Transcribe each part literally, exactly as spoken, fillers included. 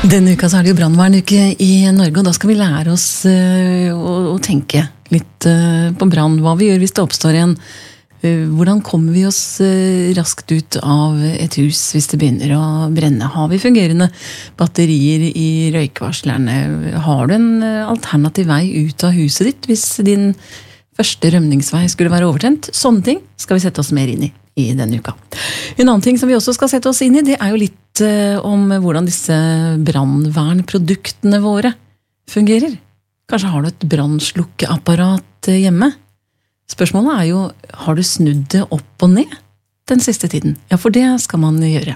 Denne uka så er det jo brannvernuke i Norge, og da skal vi lære oss uh, å, å tenke litt uh, på brann. Hva vi gjør hvis det oppstår en. Uh, hvordan kommer vi oss uh, raskt ut av et hus hvis det begynner å brenne? Har vi fungerende batterier i røykvarslerne? Har du en uh, alternativ vei ut av huset ditt hvis din første rømningsvei skulle være overtent? Sånne ting skal vi sette oss mer inn i i denne uka. En annen ting som vi også skal sette oss inn i, det er jo litt uh, om hvordan disse brannvernproduktene våre fungerer. Kanskje har du et brannslukkeapparat hjemme? Spørsmålet er jo, har du snudd det opp og ned den siste tiden? Ja, for det skal man gjøre.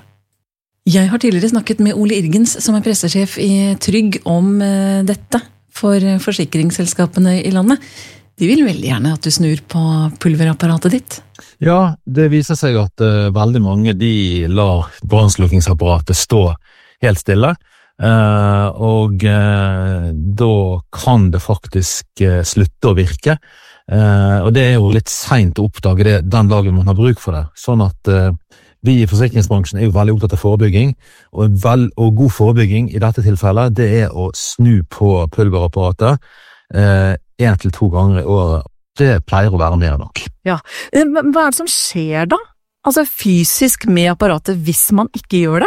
Jeg har tidligere snakket med Ole Irgens, som er pressesjef i Trygg, om uh, dette for forsikringsselskapene i landet. De vil veldig gjerne at du snur på pulverapparatet ditt. Ja, det viser seg at uh, veldig mange de lar brannslukningsapparatet stå helt stille, uh, og uh, da kan det faktisk uh, slutte å virke, uh, og det er jo litt sent å oppdage det den dagen man har bruk for det, sånn at uh, vi i forsikringsbransjen er jo veldig opptatt av forebygging, og, vel, og god forebygging i dette tilfellet, det er å snu på pulverapparatet uh, en til to ganger i året. Det pleier å være mer nok. Ja, hva er det som skjer da? Altså fysisk med apparatet hvis man ikke gjør det?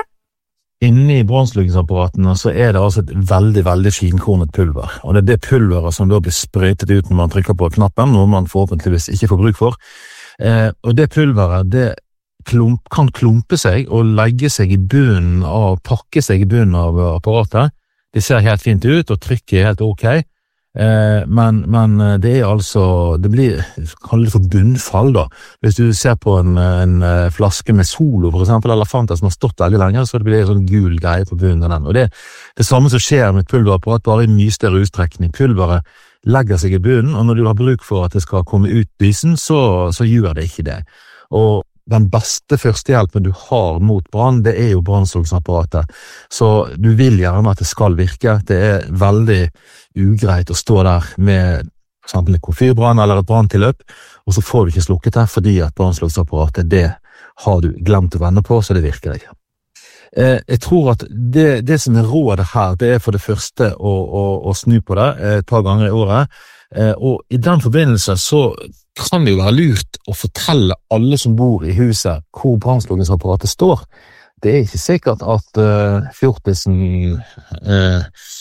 Inni brannslukningsapparatene så er det altså et veldig, veldig finkornet pulver. Og det er det pulveret som da blir sprøytet ut når man trykker på knappen, noe man forhåpentligvis ikke får bruk for. Eh, og det pulveret, det klump, kan klumpe seg og legge seg i bunnen av, pakke seg i bunnen av apparatet. Det ser helt fint ut, og trykket er helt ok. Eh, men, men det er altså, det blir, kall det for bunnfall da. Hvis du ser på en, en flaske med Solo for eksempel, eller Fanta som har stått veldig lenge, så det blir en sånn gul greie på bunnen av den. Og det er det samme som skjer med et pulverapparat, bare i mye større utstrekning. Pulveret legger seg i bunnen, og når du har bruk for at det skal komme ut dysen, så, så gjør det ikke det. Og den beste førstehjelpen du har mot brann, det er jo brannslukningsapparatet. Så du vil gjerne at det skal virke. Det er veldig ugreit å stå der med for eksempel en komfyrbrann eller et branntilløp, og så får du ikke slukket det, fordi at brannslukningsapparatet, det har du glemt å vende på, så det virker ikke. Eh, jeg tror at det, det som er rådet her, det er for det første å, å, å snu på det et par ganger i året, eh, og i den forbindelse så kan det jo være lurt å fortelle alle som bor i huset hvor brannslukningsapparatet står. Det er ikke sikkert at uh, fjortisen uh,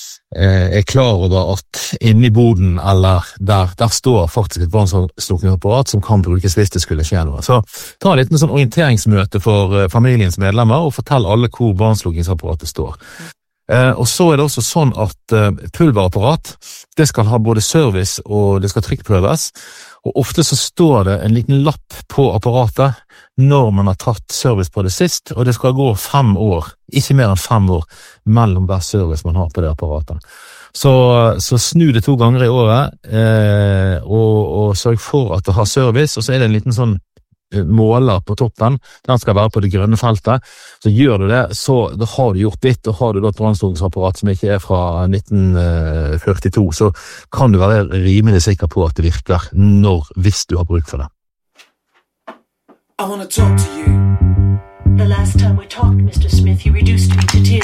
er klar over at inne i boden eller der, der står faktisk et brannslukningsapparat som kan brukes hvis det skulle skje noe. Så ta en liten sånn orienteringsmøte for uh, familiens medlemmer og fortell alle hvor brannslukningsapparatet står. Uh, og så er det også sånn at uh, pulverapparat, det skal ha både service og det skal trykkprøves, og ofte så står det en liten lapp på apparatet når man har tatt service på det sist, og det skal gå fem år, ikke mer enn fem år, mellom hver service man har på det apparatet. Så, så snu det to ganger i året, eh, og, og sørg for at det har service, og så er det en liten sånn måler på toppen, den skal være på det grønne feltet, så gjør du det, så da har du gjort ditt, og har du da et brannslukningsapparat som ikke er fra nitten førtito, så kan du være rimelig sikker på at det virker når, hvis du har bruk for det. I want to talk to you. The last time we talked, Mister Smith, you reduced me to tears.